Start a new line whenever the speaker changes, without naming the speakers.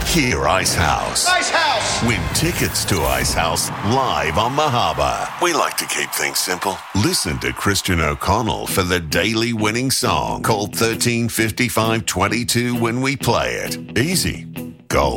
Hear Ice House.
Ice House!
Win tickets to Ice House live on Mahaba. We like to keep things simple. Listen to Christian O'Connell for the daily winning song. Call 135522 when we play it. Easy. Gold.